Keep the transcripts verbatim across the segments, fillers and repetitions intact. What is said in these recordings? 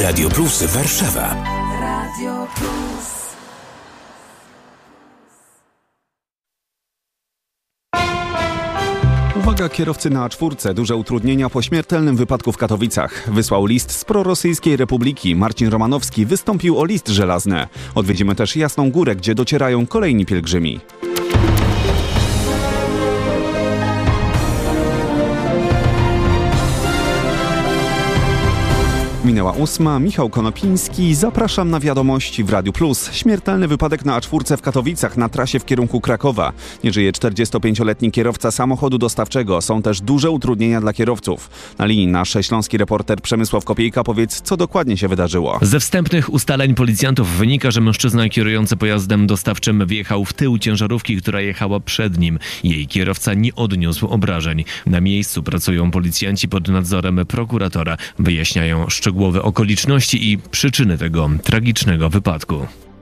Radio Plus Warszawa. Radio Plus. Uwaga, kierowcy na A cztery. Duże utrudnienia po śmiertelnym wypadku w Katowicach. Wysłał list z prorosyjskiej Republiki. Marcin Romanowski wystąpił o list żelazny. Odwiedzimy też Jasną Górę, gdzie docierają kolejni pielgrzymi. Minęła ósma, Michał Konopiński, zapraszam na wiadomości w Radiu Plus. Śmiertelny wypadek na A cztery w Katowicach na trasie w kierunku Krakowa. Nie żyje czterdziestopięcioletni kierowca samochodu dostawczego. Są też duże utrudnienia dla kierowców. Na linii nasz śląski reporter Przemysław Kopiejka. Powiedz, co dokładnie się wydarzyło. Ze wstępnych ustaleń policjantów wynika, że mężczyzna kierujący pojazdem dostawczym wjechał w tył ciężarówki, która jechała przed nim. Jej kierowca nie odniósł obrażeń. Na miejscu pracują policjanci pod nadzorem prokuratora. Wyjaśniają szczegółowe okoliczności i przyczyny tego tragicznego wypadku.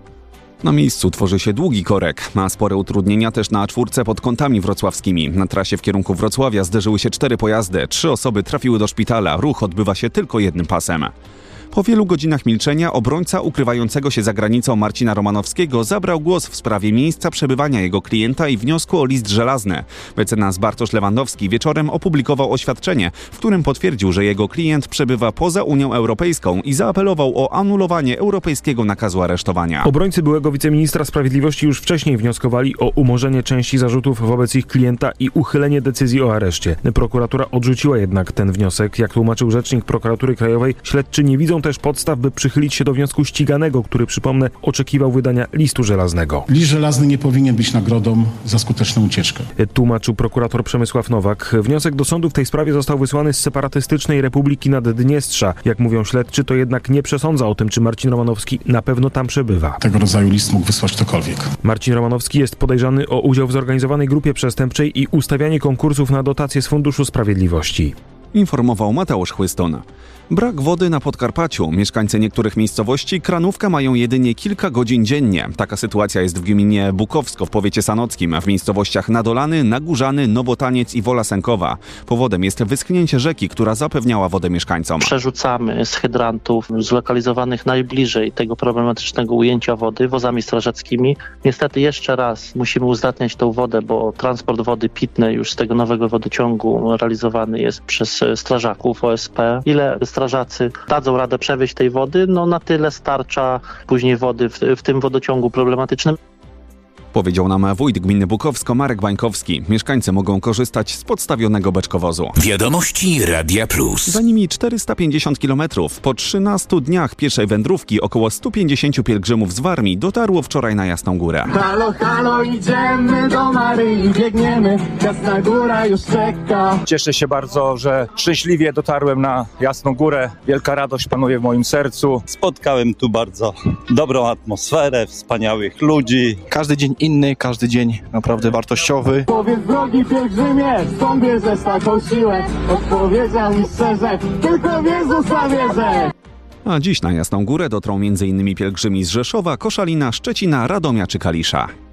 Na miejscu tworzy się długi korek. Ma spore utrudnienia też na A cztery pod kątami wrocławskimi. Na trasie w kierunku Wrocławia zderzyły się cztery pojazdy. Trzy osoby trafiły do szpitala. Ruch odbywa się tylko jednym pasem. Po wielu godzinach milczenia obrońca ukrywającego się za granicą Marcina Romanowskiego zabrał głos w sprawie miejsca przebywania jego klienta i wniosku o list żelazny. Mecenas Bartosz Lewandowski wieczorem opublikował oświadczenie, w którym potwierdził, że jego klient przebywa poza Unią Europejską i zaapelował o anulowanie europejskiego nakazu aresztowania. Obrońcy byłego wiceministra sprawiedliwości już wcześniej wnioskowali o umorzenie części zarzutów wobec ich klienta i uchylenie decyzji o areszcie. Prokuratura odrzuciła jednak ten wniosek. Jak tłumaczył rzecznik Prokuratury Krajowej, śledczy nie widzą też podstaw, by przychylić się do wniosku ściganego, który, przypomnę, oczekiwał wydania listu żelaznego. List żelazny nie powinien być nagrodą za skuteczną ucieczkę. Tłumaczył prokurator Przemysław Nowak. Wniosek do sądu w tej sprawie został wysłany z separatystycznej Republiki Naddniestrza. Jak mówią śledczy, to jednak nie przesądza o tym, czy Marcin Romanowski na pewno tam przebywa. Tego rodzaju list mógł wysłać ktokolwiek. Marcin Romanowski jest podejrzany o udział w zorganizowanej grupie przestępczej i ustawianie konkursów na dotacje z Funduszu Sprawiedliwości. Informował Mateusz Chłyston. Brak wody na Podkarpaciu. Mieszkańcy niektórych miejscowości kranówkę mają jedynie kilka godzin dziennie. Taka sytuacja jest w gminie Bukowsko w powiecie sanockim, w miejscowościach Nadolany, Nagórzany, Nowotaniec i Wola Sękowa. Powodem jest wyschnięcie rzeki, która zapewniała wodę mieszkańcom. Przerzucamy z hydrantów zlokalizowanych najbliżej tego problematycznego ujęcia wody wozami strażackimi. Niestety jeszcze raz musimy uzdatniać tą wodę, bo transport wody pitnej już z tego nowego wodociągu realizowany jest przez strażaków O S P. Ile strażacy dadzą radę przewieźć tej wody, no na tyle starcza później wody w, w tym wodociągu problematycznym. Powiedział nam wójt gminy Bukowsko Marek Bańkowski. Mieszkańcy mogą korzystać z podstawionego beczkowozu. Wiadomości Radia Plus. Za nimi czterysta pięćdziesiąt kilometrów. Po trzynastu dniach pieszej wędrówki około stu pięćdziesięciu pielgrzymów z Warmii dotarło wczoraj na Jasną Górę. Halo, halo, idziemy do Maryi, biegniemy, Jasna Góra już czeka. Cieszę się bardzo, że szczęśliwie dotarłem na Jasną Górę. Wielka radość panuje w moim sercu. Spotkałem tu bardzo dobrą atmosferę, wspaniałych ludzi. Każdy dzień inny, każdy dzień naprawdę wartościowy. Powiedz, drogi pielgrzymie, skąd bierzesz taką siłę? Odpowiedział mi szczerze, tylko w Jezusa wierzę. A dziś na Jasną Górę dotrą m.in. pielgrzymi z Rzeszowa, Koszalina, Szczecina, Radomia czy Kalisza.